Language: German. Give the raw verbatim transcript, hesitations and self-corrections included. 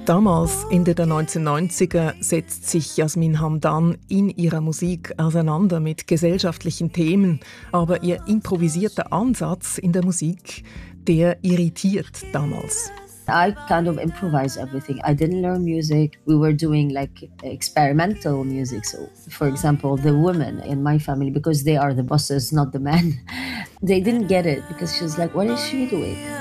Damals, Ende der neunzehnhundertneunziger, setzt sich Yasmin Hamdan in ihrer Musik auseinander mit gesellschaftlichen Themen. Aber ihr improvisierter Ansatz in der Musik, der irritiert damals. I kind of improvised everything. I didn't learn music. We were doing like experimental music. So, for example, the women in my family, because they are the bosses, not the men, they didn't get it because she was like, what is she doing?